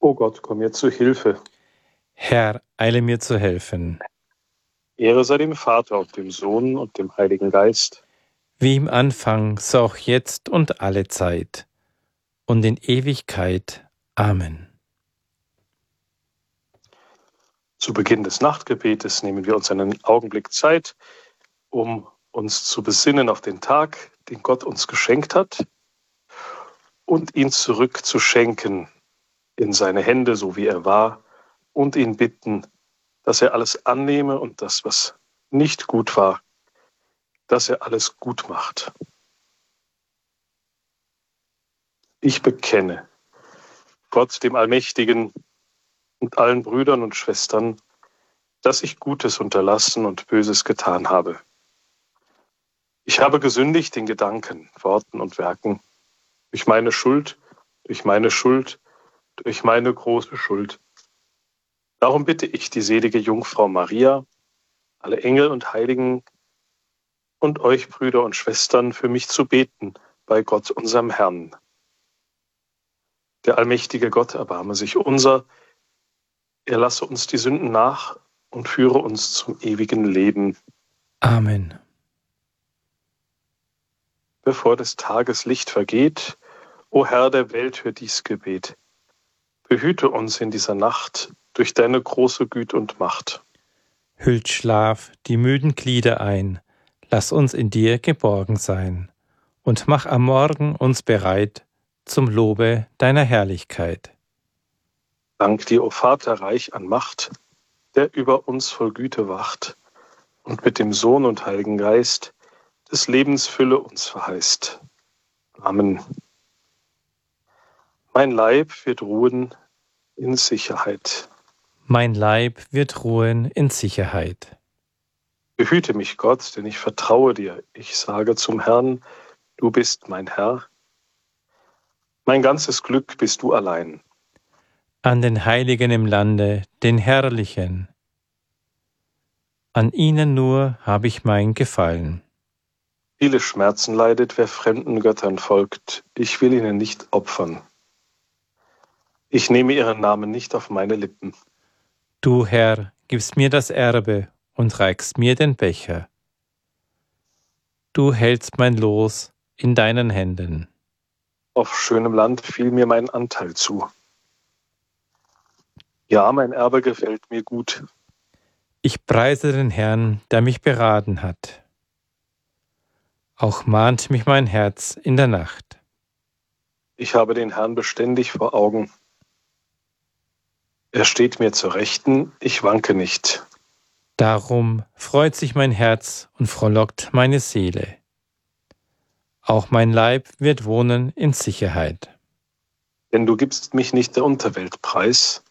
O Gott, komm mir zu Hilfe. Herr, eile mir zu helfen. Ehre sei dem Vater und dem Sohn und dem Heiligen Geist. Wie im Anfang, so auch jetzt und alle Zeit und in Ewigkeit. Amen. Zu Beginn des Nachtgebetes nehmen wir uns einen Augenblick Zeit, um uns zu besinnen auf den Tag, den Gott uns geschenkt hat, und ihn zurückzuschenken in seine Hände, so wie er war, und ihn bitten, dass er alles annehme und das, was nicht gut war, dass er alles gut macht. Ich bekenne Gott, dem Allmächtigen, und allen Brüdern und Schwestern, dass ich Gutes unterlassen und Böses getan habe. Ich habe gesündigt in Gedanken, Worten und Werken, durch meine Schuld, durch meine große Schuld. Darum bitte ich die selige Jungfrau Maria, alle Engel und Heiligen und euch, Brüder und Schwestern, für mich zu beten bei Gott, unserem Herrn. Der allmächtige Gott erbarme sich unser, er lasse uns die Sünden nach und führe uns zum ewigen Leben. Amen. Bevor des Tages Licht vergeht, o Herr der Welt, hör dies Gebet. Behüte uns in dieser Nacht durch deine große Güte und Macht. Hüllt Schlaf die müden Glieder ein, lass uns in dir geborgen sein, und mach am Morgen uns bereit zum Lobe deiner Herrlichkeit. Dank dir, o Vater, reich an Macht, der über uns voll Güte wacht und mit dem Sohn und Heiligen Geist des Lebens Fülle uns verheißt. Amen. Mein Leib wird ruhen in Sicherheit. Mein Leib wird ruhen in Sicherheit. Behüte mich, Gott, denn ich vertraue dir. Ich sage zum Herrn, du bist mein Herr. Mein ganzes Glück bist du allein. An den Heiligen im Lande, den Herrlichen. An ihnen nur habe ich mein Gefallen. Viele Schmerzen leidet, wer fremden Göttern folgt. Ich will ihnen nicht opfern. Ich nehme ihren Namen nicht auf meine Lippen. Du, Herr, gibst mir das Erbe und reichst mir den Becher. Du hältst mein Los in deinen Händen. Auf schönem Land fiel mir mein Anteil zu. Ja, mein Erbe gefällt mir gut. Ich preise den Herrn, der mich beraten hat. Auch mahnt mich mein Herz in der Nacht. Ich habe den Herrn beständig vor Augen. Er steht mir zur Rechten, ich wanke nicht. Darum freut sich mein Herz und frohlockt meine Seele. Auch mein Leib wird wohnen in Sicherheit. Denn du gibst mich nicht der Unterwelt preis.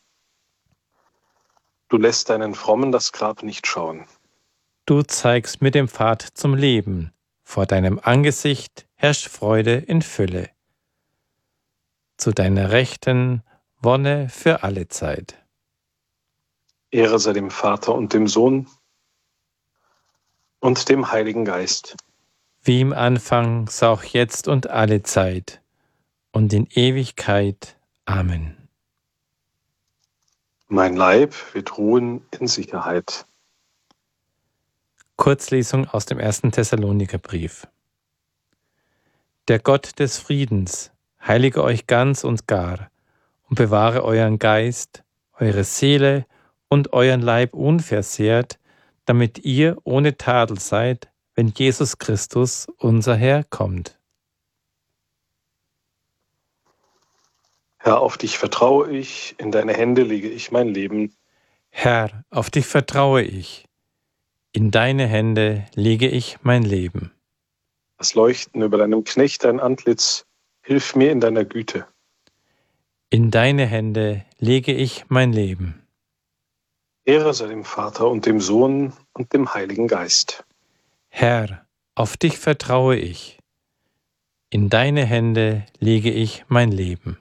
Du lässt deinen Frommen das Grab nicht schauen. Du zeigst mir den Pfad zum Leben. Vor deinem Angesicht herrscht Freude in Fülle. Zu deiner Rechten Wonne für alle Zeit. Ehre sei dem Vater und dem Sohn und dem Heiligen Geist. Wie im Anfang, so auch jetzt und alle Zeit und in Ewigkeit. Amen. Mein Leib wird ruhen in Sicherheit. Kurzlesung aus dem 1. Thessalonikerbrief. Der Gott des Friedens heilige euch ganz und gar und bewahre euren Geist, eure Seele und euren Leib unversehrt, damit ihr ohne Tadel seid, wenn Jesus Christus, unser Herr, kommt. Herr, auf dich vertraue ich, in deine Hände lege ich mein Leben. Herr, auf dich vertraue ich. In deine Hände lege ich mein Leben. Das Leuchten über deinem Knecht dein Antlitz, hilf mir in deiner Güte. In deine Hände lege ich mein Leben. Ehre sei dem Vater und dem Sohn und dem Heiligen Geist. Herr, auf dich vertraue ich. In deine Hände lege ich mein Leben.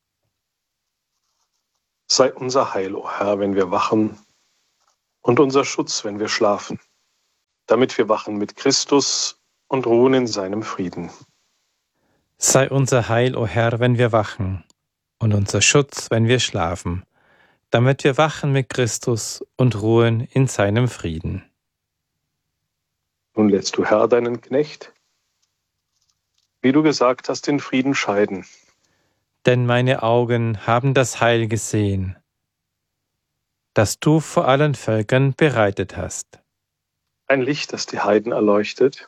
Sei unser Heil, o Herr, wenn wir wachen, und unser Schutz, wenn wir schlafen, damit wir wachen mit Christus und ruhen in seinem Frieden. Sei unser Heil, o Herr, wenn wir wachen, und unser Schutz, wenn wir schlafen, damit wir wachen mit Christus und ruhen in seinem Frieden. Nun lässt du, Herr, deinen Knecht, wie du gesagt hast, den Frieden scheiden. Denn meine Augen haben das Heil gesehen, das du vor allen Völkern bereitet hast. Ein Licht, das die Heiden erleuchtet,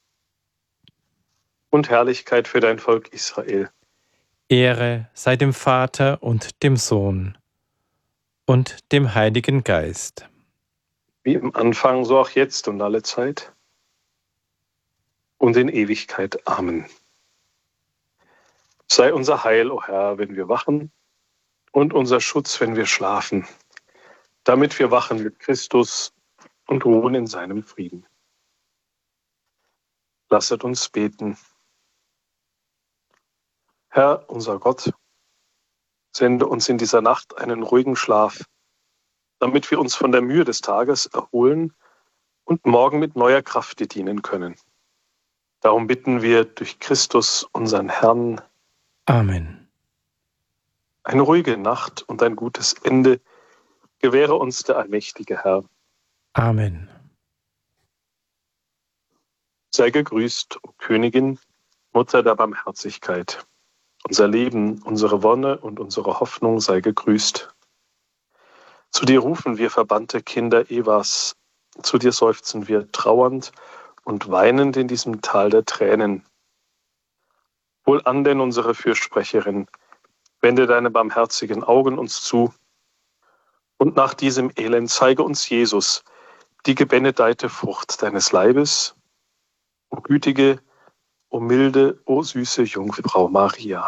und Herrlichkeit für dein Volk Israel. Ehre sei dem Vater und dem Sohn und dem Heiligen Geist. Wie im Anfang, so auch jetzt und alle Zeit und in Ewigkeit. Amen. Sei unser Heil, o Herr, wenn wir wachen, und unser Schutz, wenn wir schlafen, damit wir wachen mit Christus und ruhen in seinem Frieden. Lasset uns beten. Herr, unser Gott, sende uns in dieser Nacht einen ruhigen Schlaf, damit wir uns von der Mühe des Tages erholen und morgen mit neuer Kraft dir dienen können. Darum bitten wir durch Christus, unseren Herrn. Amen. Eine ruhige Nacht und ein gutes Ende gewähre uns der allmächtige Herr. Amen. Sei gegrüßt, o Königin, Mutter der Barmherzigkeit. Unser Leben, unsere Wonne und unsere Hoffnung sei gegrüßt. Zu dir rufen wir verbannte Kinder Evas, zu dir seufzen wir trauernd und weinend in diesem Tal der Tränen. Wohlan denn unsere Fürsprecherin, wende deine barmherzigen Augen uns zu, und nach diesem Elend zeige uns Jesus, die gebenedeite Frucht deines Leibes, o gütige, o milde, o süße Jungfrau Maria.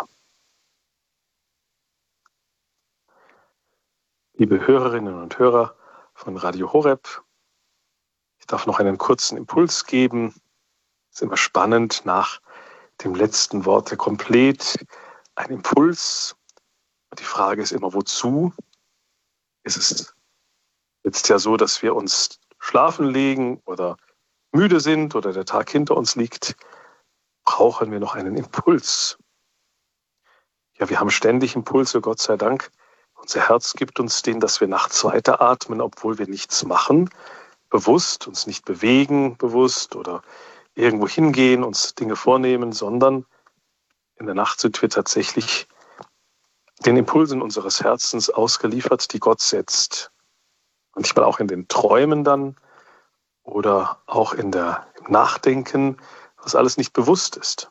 Liebe Hörerinnen und Hörer von Radio Horeb, ich darf noch einen kurzen Impuls geben. Es ist immer spannend, nach dem letzten Wort der Komplet ein Impuls. Und die Frage ist immer, wozu? Ist es jetzt ja so, dass wir uns schlafen legen oder müde sind oder der Tag hinter uns liegt? Brauchen wir noch einen Impuls? Ja, wir haben ständig Impulse, Gott sei Dank. Unser Herz gibt uns den, dass wir nachts weiteratmen, obwohl wir nichts machen, bewusst, uns nicht bewegen, bewusst oder irgendwo hingehen, uns Dinge vornehmen, sondern in der Nacht sind wir tatsächlich den Impulsen unseres Herzens ausgeliefert, die Gott setzt. Manchmal auch in den Träumen dann oder auch im Nachdenken, was alles nicht bewusst ist.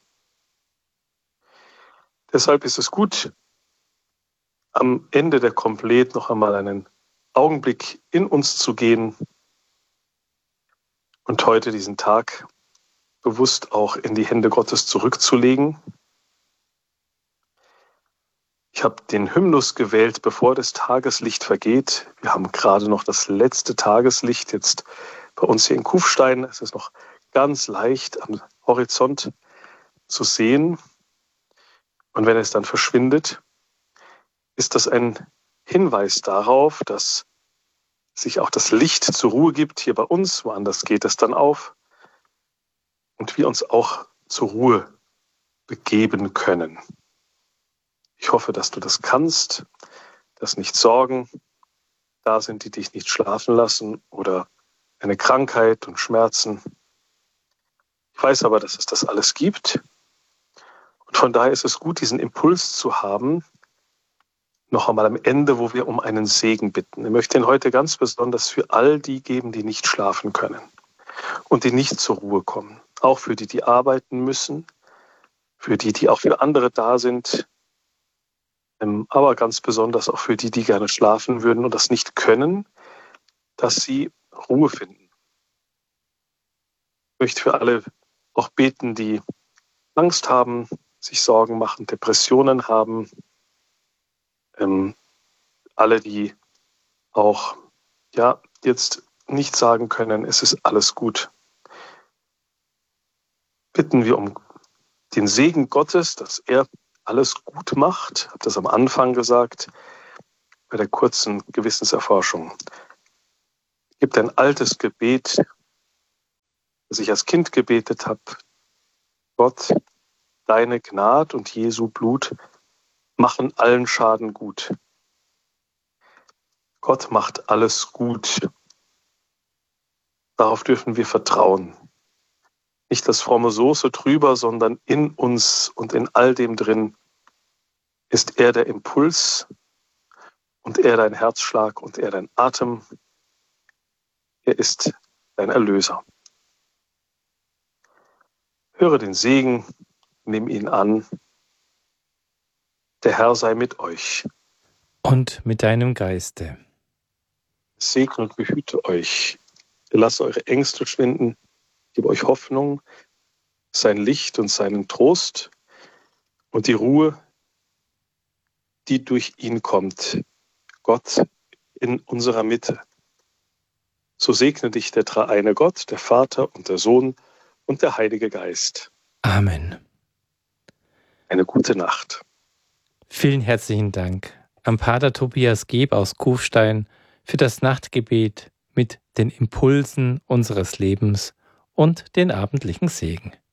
Deshalb ist es gut, am Ende der Komplet noch einmal einen Augenblick in uns zu gehen und heute diesen Tag bewusst auch in die Hände Gottes zurückzulegen. Ich habe den Hymnus gewählt, bevor das Tageslicht vergeht. Wir haben gerade noch das letzte Tageslicht jetzt bei uns hier in Kufstein. Es ist noch ganz leicht am Horizont zu sehen. Und wenn es dann verschwindet, ist das ein Hinweis darauf, dass sich auch das Licht zur Ruhe gibt hier bei uns. Woanders geht es dann auf. Und wir uns auch zur Ruhe begeben können. Ich hoffe, dass du das kannst, dass nicht Sorgen da sind, die dich nicht schlafen lassen oder eine Krankheit und Schmerzen. Ich weiß aber, dass es das alles gibt. Und von daher ist es gut, diesen Impuls zu haben, noch einmal am Ende, wo wir um einen Segen bitten. Ich möchte ihn heute ganz besonders für all die geben, die nicht schlafen können und die nicht zur Ruhe kommen. Auch für die, die arbeiten müssen, für die, die auch für andere da sind, aber ganz besonders auch für die, die gerne schlafen würden und das nicht können, dass sie Ruhe finden. Ich möchte für alle auch beten, die Angst haben, sich Sorgen machen, Depressionen haben, alle, die auch jetzt nicht sagen können, es ist alles gut. Bitten wir um den Segen Gottes, dass er alles gut macht. Ich habe das am Anfang gesagt, bei der kurzen Gewissenserforschung. Es gibt ein altes Gebet, das ich als Kind gebetet habe. Gott, deine Gnade und Jesu Blut machen allen Schaden gut. Gott macht alles gut. Darauf dürfen wir vertrauen. Nicht das fromme Soße drüber, sondern in uns und in all dem drin ist er der Impuls und er dein Herzschlag und er dein Atem. Er ist dein Erlöser. Höre den Segen, nimm ihn an. Der Herr sei mit euch. Und mit deinem Geiste. Segne und behüte euch. Lasse eure Ängste schwinden. Gebe euch Hoffnung, sein Licht und seinen Trost und die Ruhe, die durch ihn kommt. Gott in unserer Mitte. So segne dich der dreieine Gott, der Vater und der Sohn und der Heilige Geist. Amen. Eine gute Nacht. Vielen herzlichen Dank an Pater Tobias Geb aus Kufstein für das Nachtgebet mit den Impulsen unseres Lebens und den abendlichen Segen.